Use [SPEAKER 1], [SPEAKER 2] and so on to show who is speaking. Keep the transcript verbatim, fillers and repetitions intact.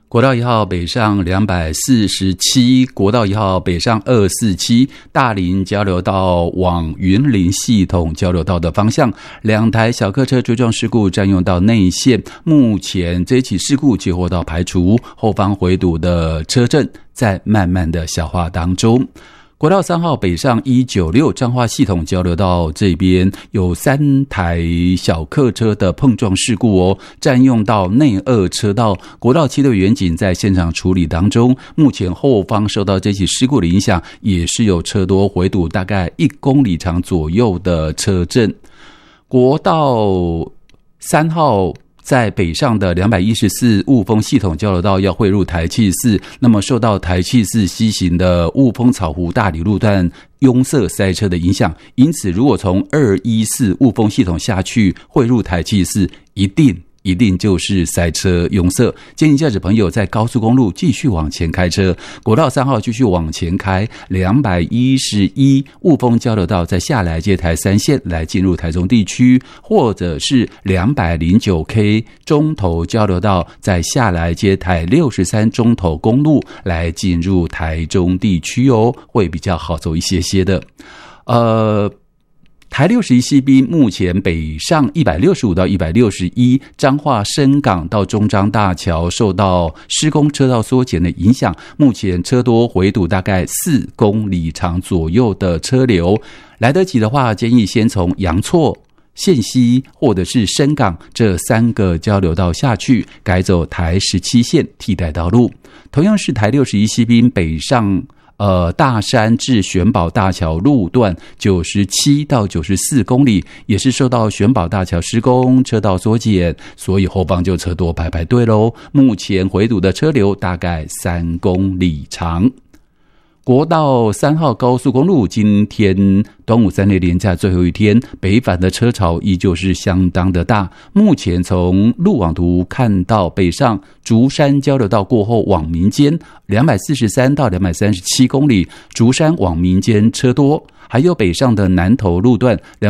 [SPEAKER 1] 国道一号北上两百四十七，国道一号北上二四七，大林交流道往云林系统交流道的方向，两台小客车追撞事故占用到内线，目前这起事故接获到排除，后方回堵的车阵在慢慢的消化当中。国道三号北上一九六彰化系统交流道这边有三台小客车的碰撞事故哦，占用到内二车道。国道七的员警在现场处理当中，目前后方受到这起事故的影响，也是有车多回堵大概一公里长左右的车阵。国道三号在北上的两百一十四雾峰系统交流道要汇入台七四，那么受到台七四西行的雾峰草湖大里路段拥塞塞车的影响，因此如果从二一四雾峰系统下去汇入台七四，一定一定就是塞车拥塞，建议驾驶朋友在高速公路继续往前开车，国道三号继续往前开，两百一十一雾峰交流道在下来接台三线来进入台中地区，或者是两百零九 K 中投交流道在下来接台六十三中投公路来进入台中地区哦，会比较好走一些些的。呃台六十一 C B 目前北上一百六十五到一百六十一，彰化深港到中彰大桥受到施工车道缩减的影响，目前车多回堵大概四公里长左右的车流，来得及的话建议先从阳错、线西或者是深港这三个交流道下去，改走台十七线替代道路。同样是台六十一 C B 北上呃，大山至玄宝大桥路段九十七到九十四公里，也是受到玄宝大桥施工车道缩减，所以后方就车多排排队咯。目前回堵的车流大概三公里长。国道三号高速公路今天端午三连连假最后一天，北返的车潮依旧是相当的大。目前从路网图看到，北上竹山交流道过后往民间两百四十三到两百三十七公里，竹山往民间车多，还有北上的南投路段